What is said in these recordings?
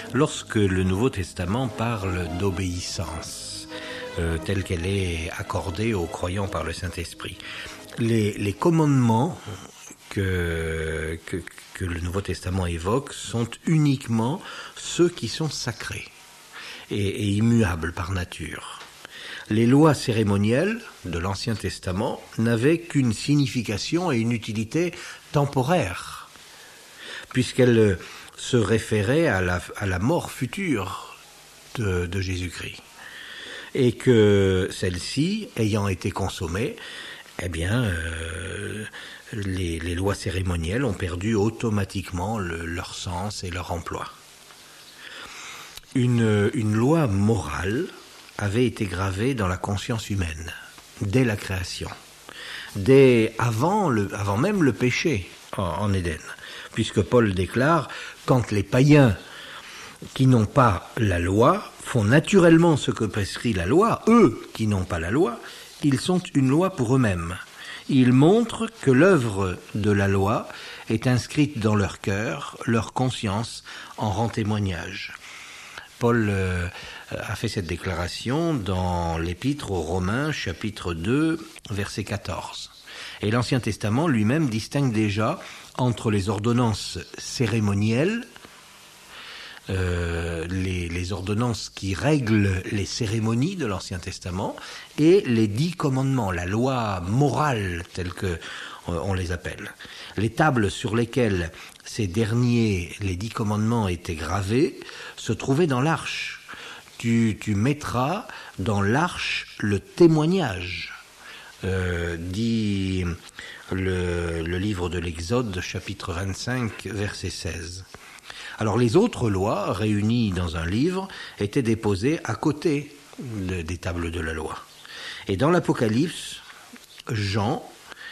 lorsque le Nouveau Testament parle d'obéissance, telle qu'elle est accordée aux croyants par le Saint-Esprit. Les commandements que le Nouveau Testament évoque sont uniquement ceux qui sont sacrés et immuables par nature. Les lois cérémonielles de l'Ancien Testament n'avaient qu'une signification et une utilité temporaire, puisqu'elles se référaient à la mort future de Jésus-Christ. Et que celles-ci, ayant été consommées, les lois cérémonielles ont perdu automatiquement leur sens et leur emploi. Une loi morale avait été gravée dans la conscience humaine, dès la création, avant même le péché en Éden, puisque Paul déclare « Quand les païens qui n'ont pas la loi font naturellement ce que prescrit la loi, eux qui n'ont pas la loi, ils sont une loi pour eux-mêmes. Ils montrent que l'œuvre de la loi est inscrite dans leur cœur, leur conscience en rend témoignage. » Paul a fait cette déclaration dans l'Épître aux Romains, chapitre 2, verset 14. Et l'Ancien Testament lui-même distingue déjà entre les ordonnances cérémonielles, les ordonnances qui règlent les cérémonies de l'Ancien Testament, et les 10 commandements, la loi morale telle que on les appelle. Les tables sur lesquelles ces derniers, les 10 commandements, étaient gravés, se trouvaient dans l'arche. Tu mettras dans l'arche le témoignage, dit le livre de l'Exode, chapitre 25, verset 16. Alors les autres lois, réunies dans un livre, étaient déposées à côté des tables de la loi. Et dans l'Apocalypse, Jean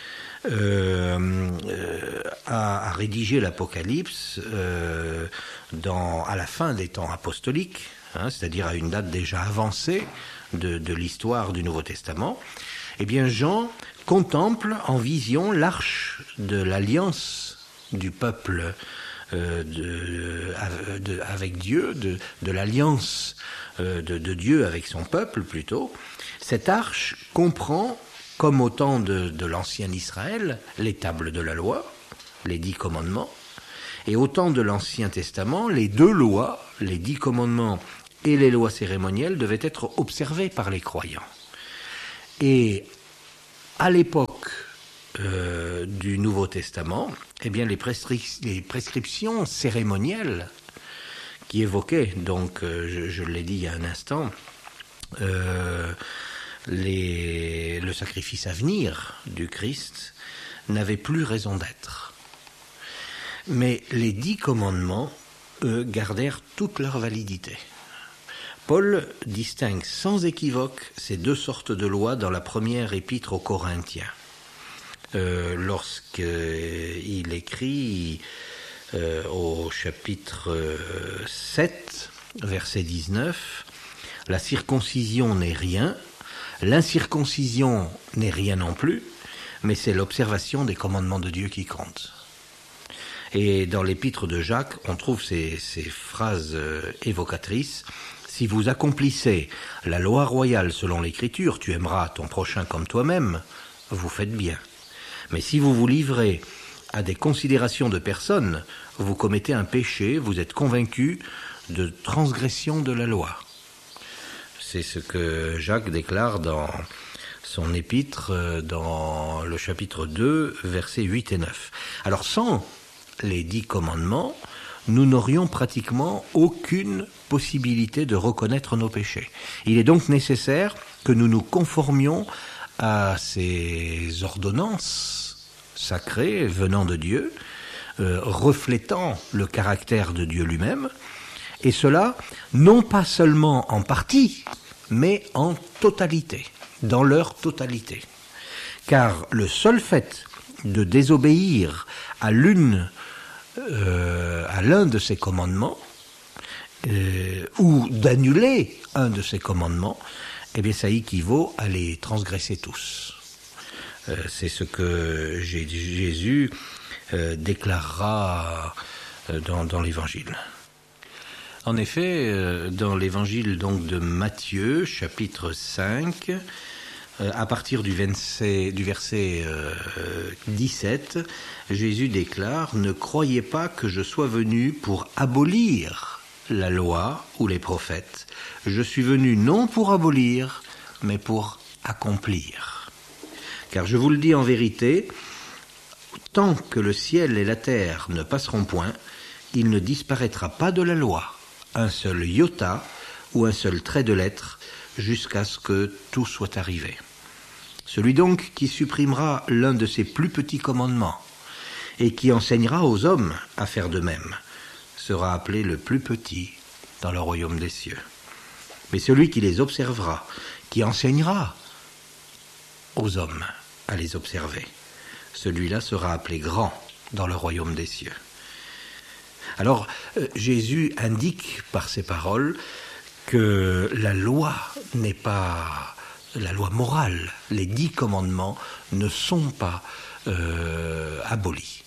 a rédigé l'Apocalypse à la fin des temps apostoliques, c'est-à-dire à une date déjà avancée de l'histoire du Nouveau Testament. Eh bien, Jean contemple en vision l'arche de l'alliance du peuple avec Dieu, de l'alliance de Dieu avec son peuple plutôt. Cette arche comprend, comme au temps de l'ancien Israël, les tables de la loi, les 10 commandements, et au temps de l'Ancien Testament, les 2 lois, les 10 commandements et les lois cérémonielles devaient être observées par les croyants. Et à l'époque du Nouveau Testament, eh bien les prescriptions cérémonielles qui évoquaient, donc je l'ai dit il y a un instant, le sacrifice à venir du Christ n'avait plus raison d'être. Mais les 10 commandements, eux, gardèrent toute leur validité. Paul distingue sans équivoque ces 2 sortes de lois dans la première épître aux Corinthiens. Lorsqu'il écrit au chapitre 7, verset 19, « La circoncision n'est rien, l'incirconcision n'est rien non plus, mais c'est l'observation des commandements de Dieu qui compte. » Et dans l'épître de Jacques, on trouve ces phrases évocatrices. « Si vous accomplissez la loi royale selon l'Écriture, tu aimeras ton prochain comme toi-même, vous faites bien. Mais si vous vous livrez à des considérations de personnes, vous commettez un péché, vous êtes convaincu de transgression de la loi. » C'est ce que Jacques déclare dans son épître, dans le chapitre 2, versets 8 et 9. Alors sans les 10 commandements, nous n'aurions pratiquement aucune possibilité de reconnaître nos péchés. Il est donc nécessaire que nous nous conformions à ces ordonnances sacrées venant de Dieu, reflétant le caractère de Dieu lui-même, et cela non pas seulement en partie, mais en totalité, dans leur totalité. Car le seul fait de désobéir à l'un de ces commandements, ou d'annuler un de ces commandements, eh bien ça équivaut à les transgresser tous. C'est ce que Jésus déclarera dans l'Évangile. En effet, dans l'évangile donc de Matthieu, chapitre 5, à partir du verset 17, Jésus déclare « Ne croyez pas que je sois venu pour abolir la loi ou les prophètes. Je suis venu non pour abolir, mais pour accomplir. Car je vous le dis en vérité, tant que le ciel et la terre ne passeront point, il ne disparaîtra pas de la loi un seul iota ou un seul trait de lettre jusqu'à ce que tout soit arrivé. Celui donc qui supprimera l'un de ces plus petits commandements et qui enseignera aux hommes à faire de même sera appelé le plus petit dans le royaume des cieux. Mais celui qui les observera, qui enseignera aux hommes à les observer, celui-là sera appelé grand dans le royaume des cieux. Alors, Jésus indique par ces paroles que la loi n'est pas la loi morale. Les 10 commandements ne sont pas abolis.